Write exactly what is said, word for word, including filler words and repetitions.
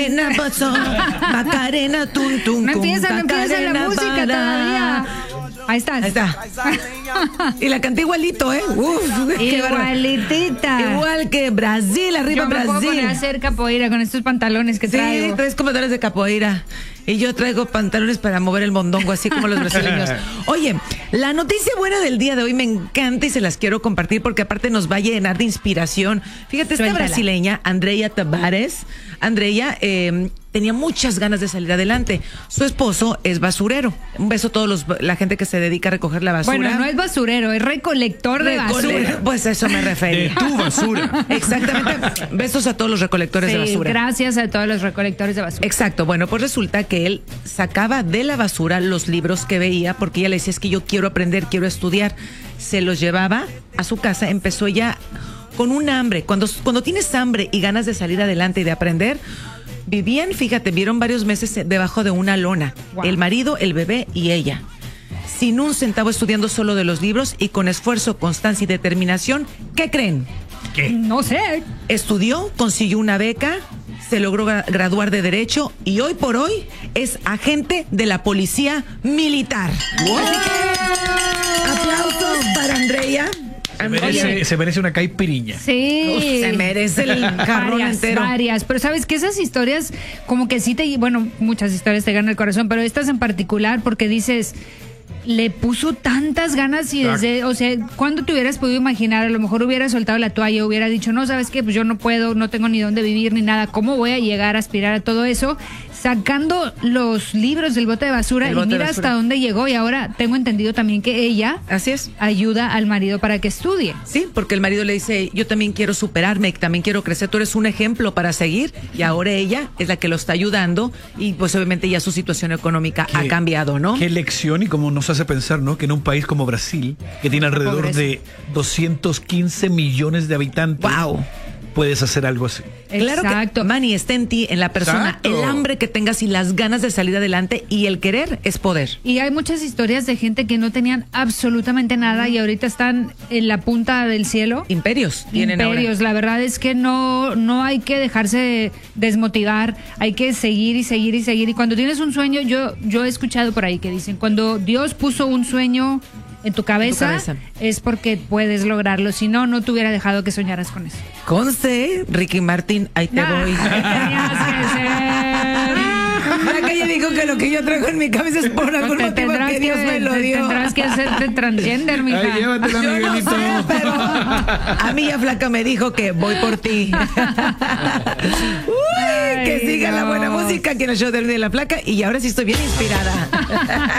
Macarena, tum, tum, No empieza, no empieza la música para. todavía. Ahí estás. Ahí está. Y la canté igualito, ¿eh? Uf, qué bárbaro. Igualitita. Igual que Brasil, arriba Yo me puedo Brasil. poner a hacer capoeira con estos pantalones que Sí, traigo. traes pantalones de capoeira. Y yo traigo pantalones para mover el mondongo, así como los brasileños. Oye, la noticia buena del día de hoy me encanta y se las quiero compartir porque aparte nos va a llenar de inspiración. Fíjate, esta Suéltala. brasileña, Andrea Tavares, Andrea eh, tenía muchas ganas de salir adelante. Su esposo es basurero. Un beso a todos los, la gente que se dedica a recoger la basura. Bueno, no es basurero, es recolector de Recole- basura. Pues a eso me refería. De tu basura. Exactamente. Besos a todos los recolectores Sí, de basura. gracias a todos los recolectores de basura. Exacto, bueno, pues resulta que él sacaba de la basura los libros que veía porque ella le decía, es que yo quiero aprender, quiero estudiar. Se los llevaba a su casa, empezó ya con un hambre. Cuando, cuando tienes hambre y ganas de salir adelante y de aprender, vivían, fíjate, vieron varios meses debajo de una lona. Wow. El marido, el bebé y ella. Sin un centavo estudiando solo de los libros y con esfuerzo, constancia y determinación. ¿Qué creen? ¿Qué? No sé. Estudió, consiguió una beca, se logró gra- graduar de Derecho y hoy por hoy es agente de la Policía Militar. Así que, aplausos para Andrea. Se merece, se merece una caipiriña. Sí. Uf, se merece el jarrón varias, entero. Varias, pero sabes que esas historias como que sí te, bueno, muchas historias te ganan el corazón, pero estas en particular porque dices, le puso tantas ganas y desde, o sea, ¿cuándo te hubieras podido imaginar? A lo mejor hubiera soltado la toalla, hubiera dicho, no, ¿sabes qué? Pues yo no puedo, no tengo ni dónde vivir ni nada. ¿Cómo voy a llegar a aspirar a todo eso? Sacando los libros del bote de basura El y bote de mira basura. hasta dónde llegó y ahora tengo entendido también que ella Así es. ayuda al marido para que estudie. Sí, porque el marido le dice, yo también quiero superarme, también quiero crecer, tú eres un ejemplo para seguir y ahora ella es la que lo está ayudando y pues obviamente ya su situación económica ha Qué- cambiado, ¿no? Qué lección y cómo nos hace pensar, ¿no? Que en un país como Brasil, que tiene alrededor pobreza. de doscientos quince millones de habitantes, Wow. puedes hacer algo así. Claro Exacto. que, Manny, está en ti, en la persona, Exacto. el hambre que tengas y las ganas de salir adelante y el querer es poder. Y hay muchas historias de gente que no tenían absolutamente nada y ahorita están en la punta del cielo. Imperios tienen Imperios, ahora. la verdad es que no, no hay que dejarse desmotivar, hay que seguir y seguir y seguir. Y cuando tienes un sueño, yo, yo he escuchado por ahí que dicen, cuando Dios puso un sueño en tu cabeza, cabeza. es porque puedes lograrlo. Si no, no te hubiera dejado que soñaras con eso. Conste, Ricky Martin, ahí te Nah, voy. tenías que ser. La calle dijo que lo que yo traigo en mi cabeza es por algún Te motivo tendrás que Dios que- me lo te dio. tendrás que hacerte transgender, mija. Ay, llévatela, Yo no Miguelito. sé, pero a mí ya flaca me dijo que voy por ti. Uy, que Ay, siga la no. buena música que nos show del de la flaca y ahora sí estoy bien inspirada.